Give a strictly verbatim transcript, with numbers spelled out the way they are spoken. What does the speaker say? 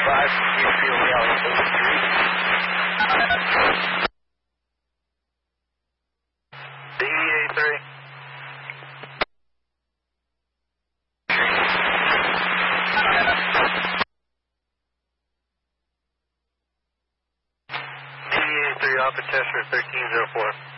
five, you feel me out of three. D E A three. D E A three, Alpha Tester thirteen zero four.